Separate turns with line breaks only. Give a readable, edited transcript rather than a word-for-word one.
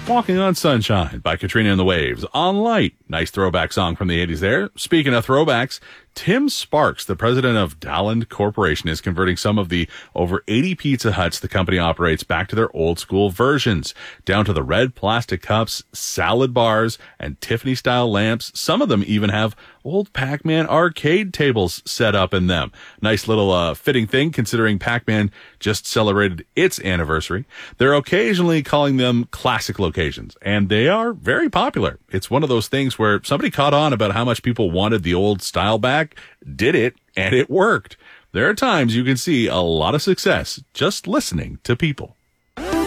Walking on Sunshine by Katrina and the Waves. On Light. Nice throwback song from the 80s there. Speaking of throwbacks, Tim Sparks, the president of Dalland Corporation, is converting some of the over 80 Pizza Huts the company operates back to their old school versions, down to the red plastic cups, salad bars, and Tiffany-style lamps. Some of them even have old Pac-Man arcade tables set up in them. Nice little fitting thing, considering Pac-Man just celebrated its anniversary. They're occasionally calling them classic locations, and they are very popular. It's one of those things where somebody caught on about how much people wanted the old style back, did it, and it worked. There are times you can see a lot of success just listening to people.